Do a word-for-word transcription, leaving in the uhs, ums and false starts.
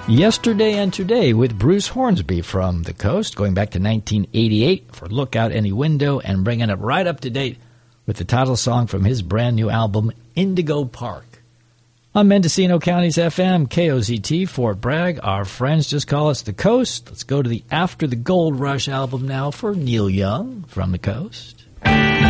Yesterday and Today with Bruce Hornsby from the Coast, going back to nineteen eighty-eight for Look Out Any Window, and bringing it right up to date with the title song from his brand new album, Indigo Park. On Mendocino County's F M, K O Z T, Fort Bragg. Our friends just call us the Coast. Let's go to the After the Gold Rush album now for Neil Young from the Coast.